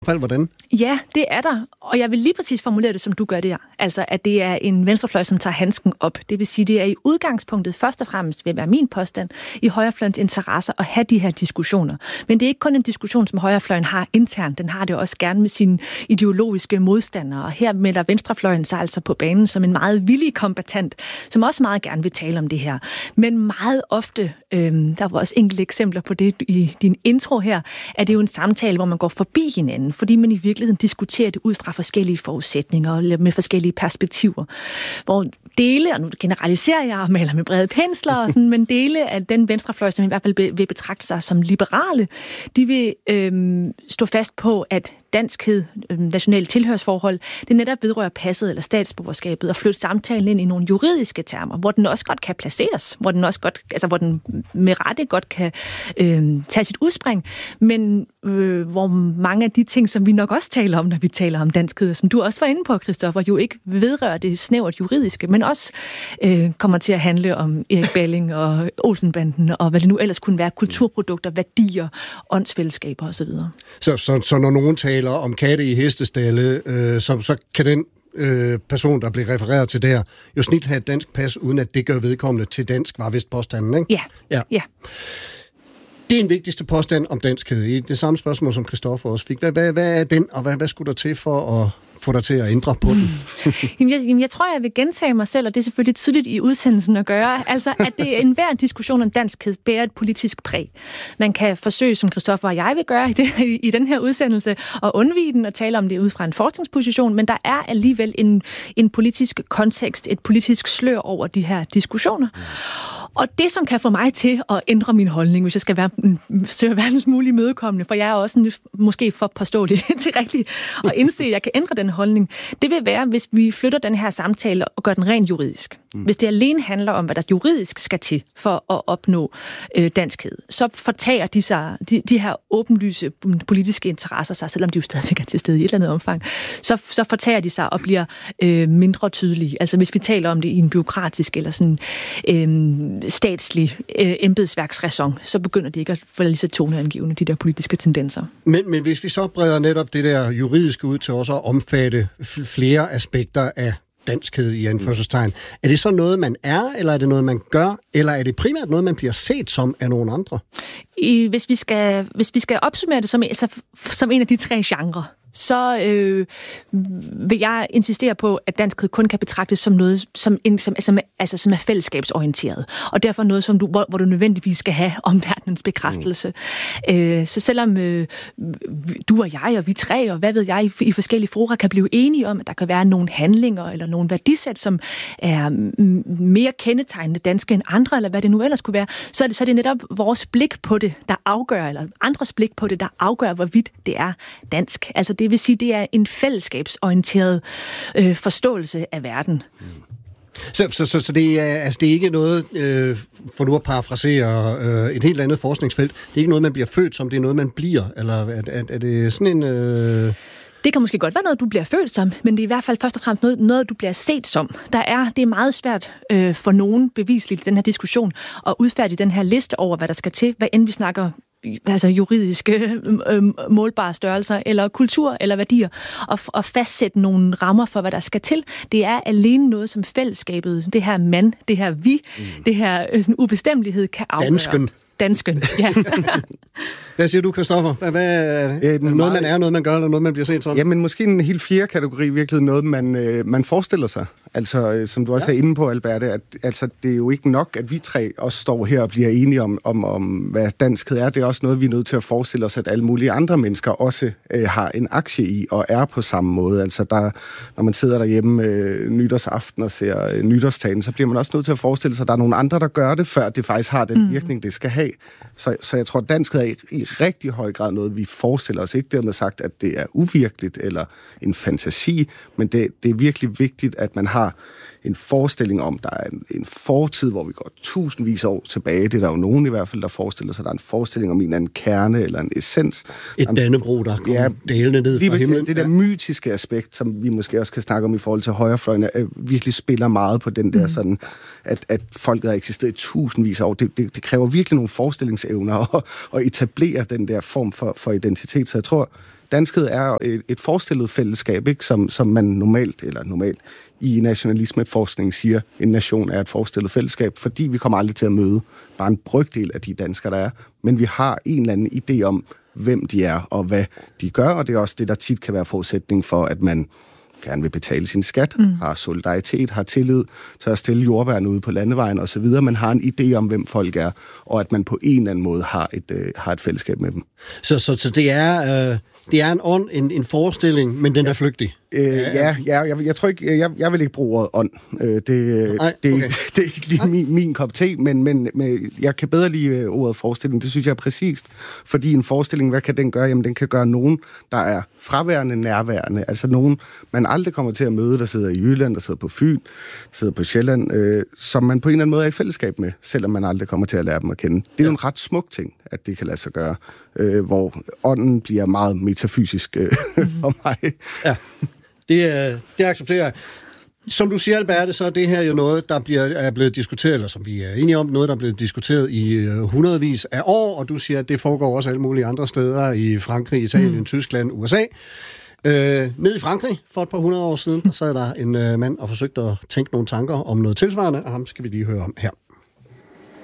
Hvordan? Ja, det er der. Og jeg vil lige præcis formulere det, som du gør det her. Altså, at det er en venstrefløj, som tager handsken op. Det vil sige, det er i udgangspunktet først og fremmest, vil være min påstand, i højrefløjens interesser at have de her diskussioner. Men det er ikke kun en diskussion, som højrefløjen har internt. Den har det også gerne med sine ideologiske modstandere. Og her melder venstrefløjen sig altså på banen som en meget villig kombatant, som også meget gerne vil tale om det her. Men meget ofte, der var også enkelte eksempler på det i din intro her, at det er jo en samtale, hvor man går forbi hinanden, fordi man i virkeligheden diskuterer det ud fra forskellige forudsætninger og med forskellige perspektiver. Hvor dele, og nu generaliserer jeg og maler med brede pensler, og sådan, men dele af den venstrefløj, som i hvert fald vil betragte sig som liberale, de vil stå fast på, at danskhed, nationale tilhørsforhold, det netop vedrører passet eller statsborgerskabet og flytte samtalen ind i nogle juridiske termer, hvor den også godt kan placeres, hvor den også godt, altså hvor den med rette godt kan tage sit udspring, men hvor mange af de ting, som vi nok også taler om, når vi taler om danskhed, som du også var inde på, Christoffer, jo ikke vedrører det snævert juridiske, men også kommer til at handle om Erik Balling og Olsenbanden og hvad det nu ellers kunne være, kulturprodukter, værdier, åndsfællesskaber osv. Så når nogen taler om katte i hestestalle, så kan den person, der bliver refereret til der, jo snit have et dansk pas, uden at det gør vedkommende til dansk, var vist påstanden, ikke? Ja. Det er en vigtigste påstand om danskhed. I det samme spørgsmål, som Christoffer også fik. Hvad er den, og hvad skulle der til for at få dig til at ændre på den? Jamen, jeg tror, jeg vil gentage mig selv, og det er selvfølgelig tidligt i udsendelsen at gøre. Altså, at det er enhver diskussion om danskhed bærer et politisk præg. Man kan forsøge, som Christoffer og jeg vil gøre i den her udsendelse, at undvige den og tale om det ud fra en forskningsposition, men der er alligevel en politisk kontekst, et politisk slør over de her diskussioner. Og det, som kan få mig til at ændre min holdning, hvis jeg skal søge verdens mulige mødekommende, for jeg er også måske for påståelig til rigtigt at indse, at jeg kan ændre den holdning, det vil være, hvis vi flytter den her samtale og gør den rent juridisk. Hvis det alene handler om, hvad der juridisk skal til for at opnå danskhed, så fortager de her åbenlyse politiske interesser sig, selvom de jo stadig er til stede i et eller andet omfang, så fortager de sig og bliver mindre tydelige. Altså hvis vi taler om det i en bureaukratisk eller sådan statslig embedsværksræson, så begynder de ikke at få lige så toneangivende, de der politiske tendenser. Men hvis vi så breder netop det der juridiske ud til også at omfatte flere aspekter af danskhed i anførselstegn, er det så noget, man er, eller er det noget, man gør, eller er det primært noget, man bliver set som af nogen andre? Hvis vi skal opsummere det som en af de tre genrer, så vil jeg insistere på, at danskhed kun kan betragtes som noget, som er fællesskabsorienteret, og derfor noget, hvor du nødvendigvis skal have omverdenens bekræftelse. Så selvom du og jeg og vi tre, og hvad ved jeg, i forskellige fora kan blive enige om, at der kan være nogle handlinger eller nogle værdisæt, som er mere kendetegnende danske end andre, eller hvad det nu ellers kunne være, så er det netop vores blik på det, der afgør, eller andres blik på det, der afgør, hvorvidt det er dansk. Altså det vil sige, det er en fællesskabsorienteret forståelse af verden. Så det er ikke noget, for nu at parafrasere et helt andet forskningsfelt, det er ikke noget, man bliver født som, det er noget, man bliver, eller er det sådan en... Det kan måske godt være noget, du bliver født som, men det er i hvert fald først og fremmest noget du bliver set som. Det er meget svært for nogen bevisligt i den her diskussion at udfærdige den her liste over, hvad der skal til, hvad end vi snakker altså juridiske målbare størrelser, eller kultur, eller værdier, og fastsætte nogle rammer for, hvad der skal til. Det er alene noget, som fællesskabet, det her mand, det her vi, det her sådan ubestemmelighed kan afgøre. Dansken, ja. Hvad siger du, Christoffer? Hvad er det? Noget, man er, noget, man gør, eller noget, man bliver set som? Jamen, måske en helt fjerde kategori, virkelig noget, man forestiller sig. Altså, som du også er inde på, Alberte, at altså, det er jo ikke nok, at vi tre også står her og bliver enige om hvad danskhed er. Det er også noget, vi er nødt til at forestille os, at alle mulige andre mennesker også har en aktie i og er på samme måde. Altså, når man sidder derhjemme nytårsaften og ser nytårstalen, så bliver man også nødt til at forestille sig, at der er nogle andre, der gør det, før det faktisk har den virkning, det skal have. Så jeg tror, at danskhed er i rigtig høj grad noget, vi forestiller os. Ikke dermed sagt, at det er uvirkeligt eller en fantasi, men det er virkelig vigtigt, at man har en forestilling om, der er en fortid, hvor vi går tusindvis af år tilbage. Det er der jo nogen i hvert fald, der forestiller sig, der er en forestilling om en eller anden kerne eller en essens. Et Dannebrog, der kommer dalende ned fra himlen. Det der mytiske aspekt, som vi måske også kan snakke om i forhold til højrefløjen, virkelig spiller meget på den der sådan, at folket har eksisteret i tusindvis af år. Det kræver virkelig nogle forestillingsevner at etablere den der form for identitet. Så jeg tror, danskhed er et forestillet fællesskab, ikke? Som man normalt i nationalismeforskning siger, en nation er et forestillet fællesskab, fordi vi kommer aldrig til at møde bare en brøkdel af de danskere, der er, men vi har en eller anden idé om, hvem de er og hvad de gør, og det er også det, der tit kan være forudsætning for, at man gerne vil betale sin skat, har solidaritet, har tillid til at stille jordbærne ude på landevejen osv. Man har en idé om, hvem folk er, og at man på en eller anden måde har et fællesskab med dem. Så det er en ånd, en forestilling, men den er flygtig. Jeg tror ikke, jeg vil ikke bruge ordet ånd. Det er ikke lige min kop te, men jeg kan bedre lide ordet forestilling. Det synes jeg er præcist, fordi en forestilling, hvad kan den gøre? Jamen, den kan gøre nogen, der er fraværende, nærværende. Altså nogen, man aldrig kommer til at møde, der sidder i Jylland, der sidder på Fyn, der sidder på Sjælland, som man på en eller anden måde er i fællesskab med, selvom man aldrig kommer til at lære dem at kende. Det er jo en ret smuk ting, at det kan lade sig gøre, hvor ånden bliver meget metafysisk for mig. Ja. Det accepterer jeg. Som du siger, Alberte, så er det her jo noget, der er blevet diskuteret, eller som vi er enige om, noget, der er blevet diskuteret i hundredvis af år, og du siger, at det foregår også alle mulige andre steder i Frankrig, Italien, Tyskland, USA. Nede i Frankrig, for et par 100 år siden, der sad der en mand og forsøgte at tænke nogle tanker om noget tilsvarende, og ham skal vi lige høre om her.